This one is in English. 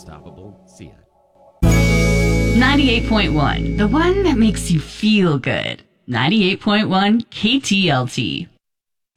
unstoppable. See ya. 98.1, the one that makes you feel good. 98.1 KTLT.